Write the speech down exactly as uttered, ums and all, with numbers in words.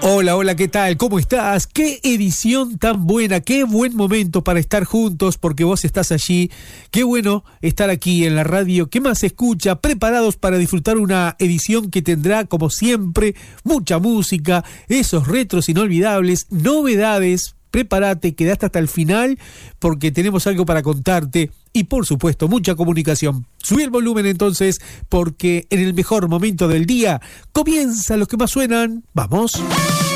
Hola, hola, ¿qué tal? ¿Cómo estás? Qué edición tan buena, qué buen momento para estar juntos porque vos estás allí. Qué bueno estar aquí en la radio. ¿Qué más se escucha? Preparados para disfrutar una edición que tendrá, como siempre, mucha música, esos retros inolvidables, novedades. Prepárate, quedaste hasta el final porque tenemos algo para contarte y por supuesto mucha comunicación. Subí el volumen entonces porque en el mejor momento del día comienzan los que más suenan. ¡Vamos!